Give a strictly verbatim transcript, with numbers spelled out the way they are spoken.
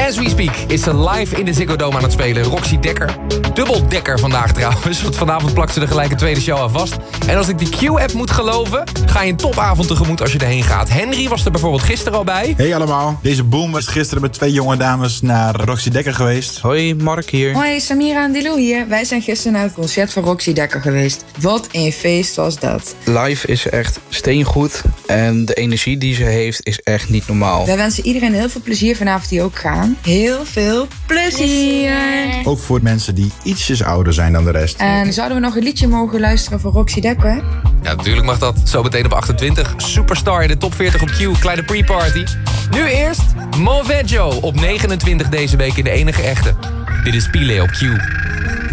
As we speak is ze live in de Ziggo Dome aan het spelen. Roxy Dekker. Dubbel Dekker vandaag trouwens. Want vanavond plakt ze er gelijk een tweede show aan vast. En als ik die Q-app moet geloven, ga je een topavond tegemoet als je erheen gaat. Henry was er bijvoorbeeld gisteren al bij. Hey allemaal. Deze boom was gisteren met twee jonge dames naar Roxy Dekker geweest. Hoi, Mark hier. Hoi, Samira en Dilou hier. Wij zijn gisteren naar het concert van Roxy Dekker geweest. Wat een feest was dat. Live is echt steengoed. En de energie die ze heeft is echt niet normaal. Wij wensen iedereen heel veel plezier vanavond die ook gaan. Heel veel plezier. Ook voor mensen die ietsjes ouder zijn dan de rest. En zouden we nog een liedje mogen luisteren van Roxy Dekker? Ja, natuurlijk mag dat. Zo meteen op achtentwintig. Superstar in de top veertig op Q. Kleine pre-party. Nu eerst Moveggio op negenentwintig deze week in de enige echte. Dit is Pile op Q.